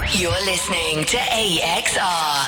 You're listening to AXR.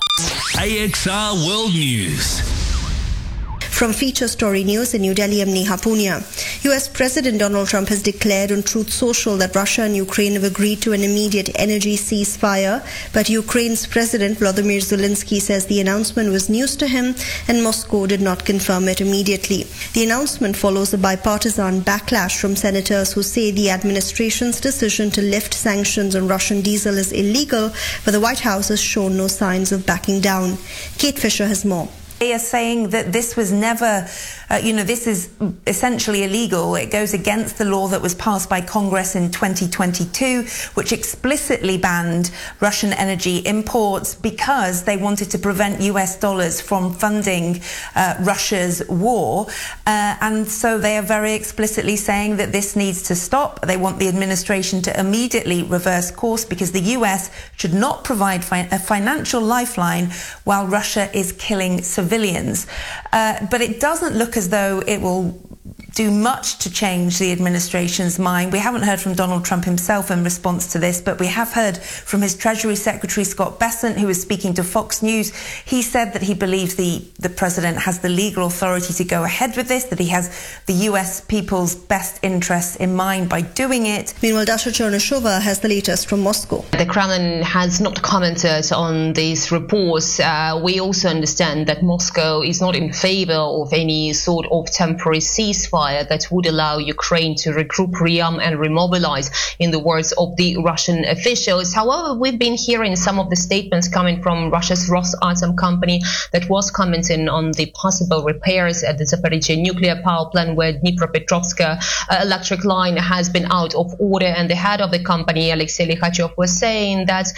AXR World News. From Feature Story News in New Delhi, I'm Neha Punia. US President Donald Trump has declared on Truth Social that Russia and Ukraine have agreed to an immediate energy ceasefire, but Ukraine's President Volodymyr Zelensky says the announcement was news to him and Moscow did not confirm it immediately. The announcement follows a bipartisan backlash from senators who say the administration's decision to lift sanctions on Russian diesel is illegal, but the White House has shown no signs of backing down. Kate Fisher has more. They are saying that this was never, this is essentially illegal. It goes against the law that was passed by Congress in 2022, which explicitly banned Russian energy imports because they wanted to prevent US dollars from funding Russia's war. And so they are very explicitly saying that this needs to stop. They want the administration to immediately reverse course because the US should not provide a financial lifeline while Russia is killing civilians. But it doesn't look as though it will do much to change the administration's mind. We haven't heard from Donald Trump himself in response to this, but we have heard from his Treasury Secretary, Scott Bessent, who was speaking to Fox News. He said that he believes the president has the legal authority to go ahead with this, that he has the US people's best interests in mind by doing it. Meanwhile, Dasha Chernyshova has the latest from Moscow. The Kremlin has not commented on these reports. We also understand that Moscow is not in favor of any sort of temporary ceasefire that would allow Ukraine to regroup, rearm and remobilize, in the words of the Russian officials. However, we've been hearing some of the statements coming from Russia's Rosatom company that was commenting on the possible repairs at the Zaporizhzhia nuclear power plant where Dnipropetrovsk electric line has been out of order, and the head of the company, Alexei Likhachov, was saying that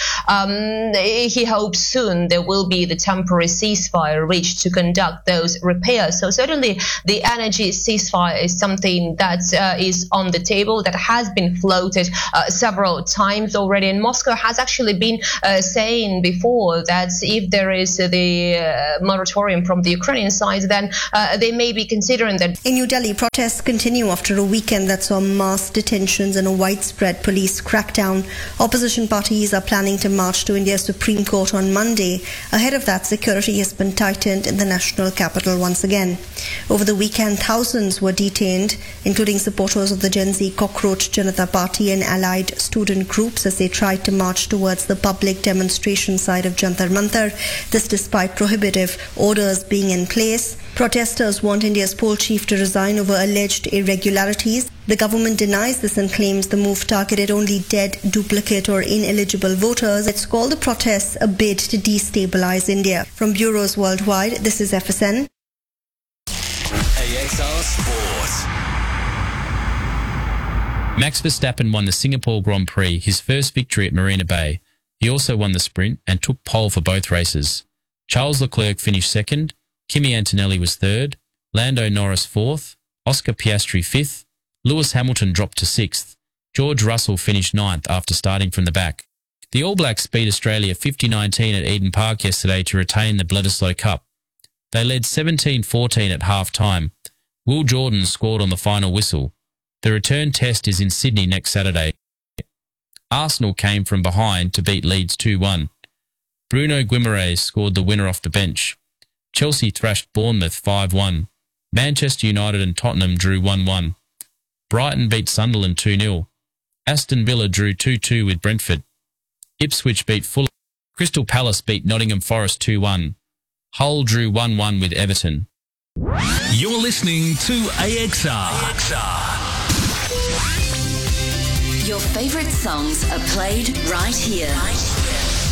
he hopes soon there will be the temporary ceasefire reached to conduct those repairs. So certainly the energy ceasefire is something that is on the table, that has been floated several times already. And Moscow has actually been saying before that if there is the moratorium from the Ukrainian side, then they may be considering that. In New Delhi, protests continue after a weekend that saw mass detentions and a widespread police crackdown. Opposition parties are planning to march to India's Supreme Court on Monday. Ahead of that, security has been tightened in the national capital once again. Over the weekend, thousands were detained, including supporters of the Gen Z Cockroach Janata Party and allied student groups, as they tried to march towards the public demonstration site of Jantar Mantar. This despite prohibitive orders being in place. Protesters want India's poll chief to resign over alleged irregularities. The government denies this and claims the move targeted only dead, duplicate or ineligible voters. It's called the protests a bid to destabilize India. From bureaus worldwide, this is FSN. AXR Sport. Max Verstappen won the Singapore Grand Prix, his first victory at Marina Bay. He also won the sprint and took pole for both races. Charles Leclerc finished second, Kimi Antonelli was third, Lando Norris fourth, Oscar Piastri fifth, Lewis Hamilton dropped to sixth. George Russell finished ninth after starting from the back. The All Blacks beat Australia 50-19 at Eden Park yesterday to retain the Bledisloe Cup. They led 17-14 at half-time. Will Jordan scored on the final whistle. The return test is in Sydney next Saturday. Arsenal came from behind to beat Leeds 2-1. Bruno Guimaraes scored the winner off the bench. Chelsea thrashed Bournemouth 5-1. Manchester United and Tottenham drew 1-1. Brighton beat Sunderland 2-0. Aston Villa drew 2-2 with Brentford. Ipswich beat Fulham. Crystal Palace beat Nottingham Forest 2-1. Hull drew 1-1 with Everton. You're listening to AXR. Your favourite songs are played right here.